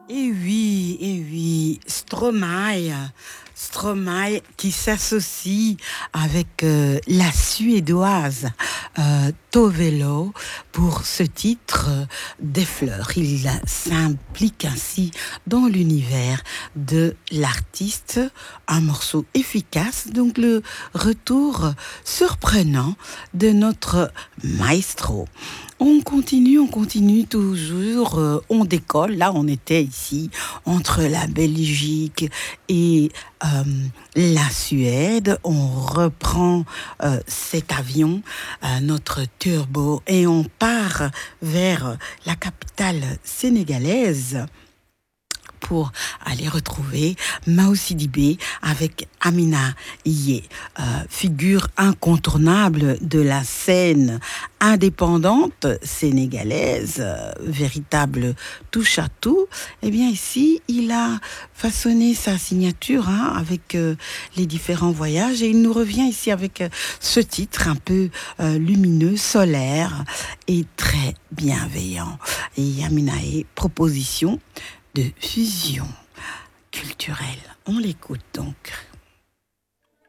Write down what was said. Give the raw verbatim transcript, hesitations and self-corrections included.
Et oui, et oui, Stromae, Stromae qui s'associe avec euh, la Suédoise euh, Tovelo pour ce titre euh, des fleurs. Il s'implique ainsi dans l'univers de l'artiste, un morceau efficace, donc le retour surprenant de notre maestro. On continue, on continue toujours, euh, on décolle. Là, on était ici entre la Belgique et euh, la Suède. On reprend euh, cet avion, euh, notre turbo, et on part vers la capitale sénégalaise pour aller retrouver Mao Sidibé avec Amina Ié, euh, figure incontournable de la scène indépendante sénégalaise, euh, véritable touche-à-tout. Eh bien ici, il a façonné sa signature hein, avec euh, les différents voyages et il nous revient ici avec euh, ce titre un peu euh, lumineux, solaire et très bienveillant. Et Amina Ié, proposition de fusion culturelle. On l'écoute donc.